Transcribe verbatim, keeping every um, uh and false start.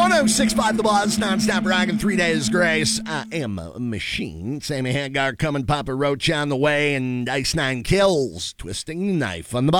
one oh six point five The Buzz, non-stop rocking, three days grace. I am a machine. Sammy Hagar coming, Papa Roach on the way, and Ice Nine Kills, twisting the knife on the